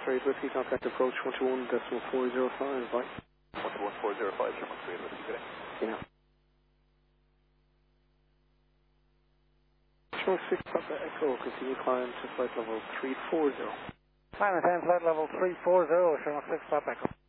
straight whiskey, contact approach 121.405, bye. 11405, German straight whiskey, good day. Yeah. Show 6 Papa Echo, continue climb to flight level 340. Climb and 10, flight level 340, Sherman 6 Papa Echo.